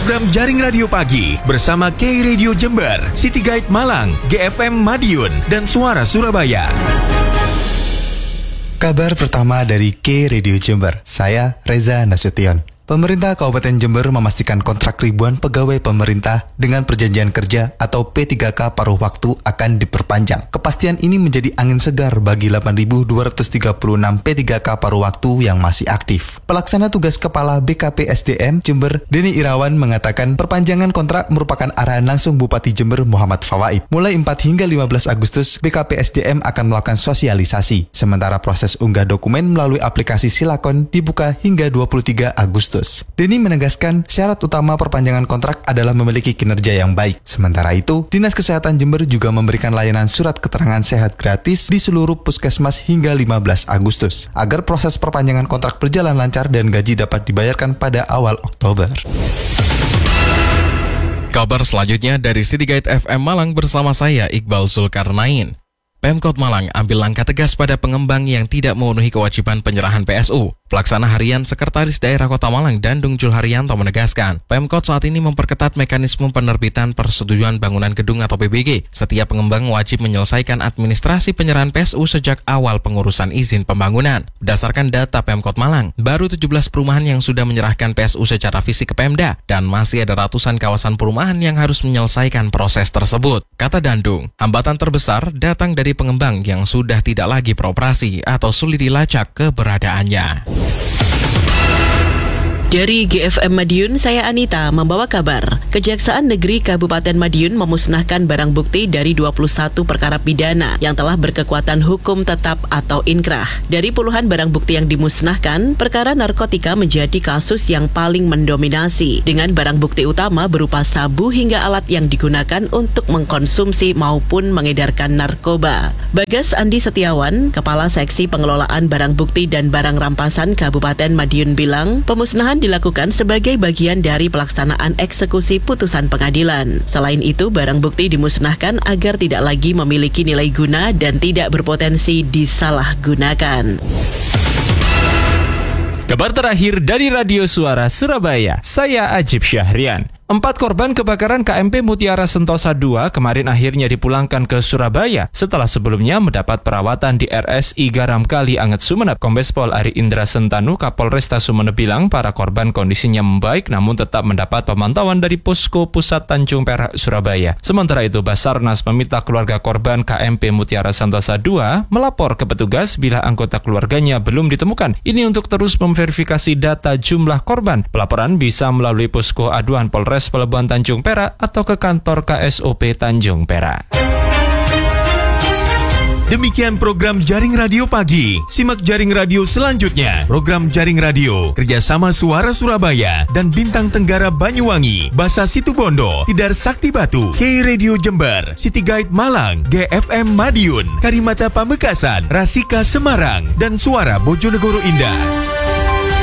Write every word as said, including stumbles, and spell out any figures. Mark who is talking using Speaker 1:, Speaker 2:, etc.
Speaker 1: program Jaring Radio Pagi bersama K Radio Jember, City Guide Malang, G F M Madiun, dan Suara Surabaya.
Speaker 2: Kabar pertama dari K Radio Jember, saya Reza Nasution. Pemerintah Kabupaten Jember memastikan kontrak ribuan pegawai pemerintah dengan perjanjian kerja atau P tiga K paruh waktu akan diperpanjang. Kepastian ini menjadi angin segar bagi delapan ribu dua ratus tiga puluh enam P tiga K paruh waktu yang masih aktif. Pelaksana tugas Kepala B K P S D M Jember, Denny Irawan, mengatakan perpanjangan kontrak merupakan arahan langsung Bupati Jember Muhammad Fawaid. Mulai empat hingga lima belas Agustus, B K P S D M akan melakukan sosialisasi. Sementara proses unggah dokumen melalui aplikasi Silakon dibuka hingga dua puluh tiga Agustus. Denny menegaskan syarat utama perpanjangan kontrak adalah memiliki kinerja yang baik. Sementara itu, Dinas Kesehatan Jember juga memberikan layanan surat keterangan sehat gratis di seluruh puskesmas hingga lima belas Agustus, agar proses perpanjangan kontrak berjalan lancar dan gaji dapat dibayarkan pada awal Oktober.
Speaker 3: Kabar selanjutnya dari City Guide F M Malang bersama saya, Iqbal Zulkarnain. Pemkot Malang ambil langkah tegas pada pengembang yang tidak memenuhi kewajiban penyerahan P S U. Pelaksana Harian Sekretaris Daerah Kota Malang Dandung Julharyanto menegaskan, Pemkot saat ini memperketat mekanisme penerbitan persetujuan bangunan gedung atau P B G. Setiap pengembang wajib menyelesaikan administrasi penyerahan P S U sejak awal pengurusan izin pembangunan. Berdasarkan data Pemkot Malang, baru tujuh belas perumahan yang sudah menyerahkan P S U secara fisik ke Pemda, dan masih ada ratusan kawasan perumahan yang harus menyelesaikan proses tersebut. Kata Dandung, hambatan terbesar datang dari pengembang yang sudah tidak lagi beroperasi atau sulit dilacak keberadaannya.
Speaker 4: Dari G F M Madiun, saya Anita membawa kabar. Kejaksaan Negeri Kabupaten Madiun memusnahkan barang bukti dari dua puluh satu perkara pidana yang telah berkekuatan hukum tetap atau inkrah. Dari puluhan barang bukti yang dimusnahkan, perkara narkotika menjadi kasus yang paling mendominasi, dengan barang bukti utama berupa sabu hingga alat yang digunakan untuk mengkonsumsi maupun mengedarkan narkoba. Bagas Andi Setiawan, Kepala Seksi Pengelolaan Barang Bukti dan Barang Rampasan Kabupaten Madiun bilang, pemusnahan dilakukan sebagai bagian dari pelaksanaan eksekusi putusan pengadilan. Selain itu, barang bukti dimusnahkan agar tidak lagi memiliki nilai guna dan tidak berpotensi disalahgunakan.
Speaker 5: Kabar terakhir dari Radio Suara Surabaya, saya Ajib Syahrian. Empat korban kebakaran K M P Mutiara Sentosa dua kemarin akhirnya dipulangkan ke Surabaya setelah sebelumnya mendapat perawatan di R S I Garam Kali Anget Sumeneb. Kombes Pol Ari Indra Sentanu, Kapolresta Sumeneb bilang para korban kondisinya membaik namun tetap mendapat pemantauan dari Posko Pusat Tanjung Perak, Surabaya. Sementara itu, Basarnas meminta keluarga korban K M P Mutiara Sentosa dua melapor ke petugas bila anggota keluarganya belum ditemukan. Ini untuk terus memverifikasi data jumlah korban. Pelaporan bisa melalui Posko Aduan Polres Pelabuhan Tanjung Perak atau ke kantor K S O P Tanjung Perak.
Speaker 1: Demikian program Jaring Radio Pagi. Simak Jaring Radio selanjutnya. Program Jaring Radio kerjasama Suara Surabaya dan Bintang Tenggara Banyuwangi, Basa Situbondo, Tidar Sakti Batu, K Radio Jember, City Guide Malang, G F M Madiun, Karimata Pamekasan, Rasika Semarang, dan Suara Bojonegoro Indah.